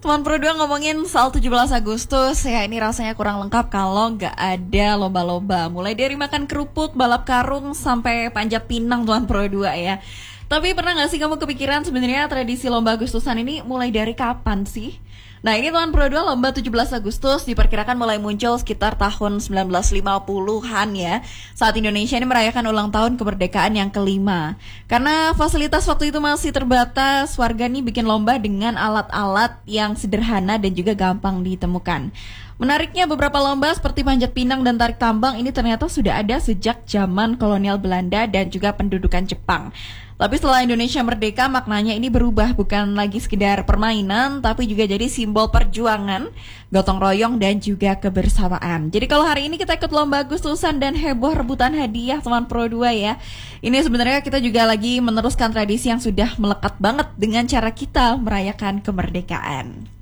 Teman Pro 2 ngomongin soal 17 Agustus, ya ini rasanya kurang lengkap kalau nggak ada lomba-lomba. Mulai dari makan kerupuk, balap karung, sampai panjat pinang Teman Pro 2 ya. Tapi pernah nggak sih kamu kepikiran sebenarnya tradisi lomba Agustusan ini mulai dari kapan sih? Nah ini Teman Pro 2, lomba 17 Agustus diperkirakan mulai muncul sekitar tahun 1950-an ya. Saat Indonesia ini merayakan ulang tahun kemerdekaan yang kelima. Karena fasilitas waktu itu masih terbatas, warga nih bikin lomba dengan alat-alat yang sederhana dan juga gampang ditemukan. Menariknya beberapa lomba seperti panjat pinang dan tarik tambang ini ternyata sudah ada sejak zaman kolonial Belanda dan juga pendudukan Jepang. Tapi setelah Indonesia merdeka, maknanya ini berubah, bukan lagi sekedar permainan, tapi juga jadi simbol perjuangan, gotong royong, dan juga kebersamaan. Jadi kalau hari ini kita ikut lomba Agustusan dan heboh rebutan hadiah Teman Pro 2 ya. Ini sebenarnya kita juga lagi meneruskan tradisi yang sudah melekat banget dengan cara kita merayakan kemerdekaan.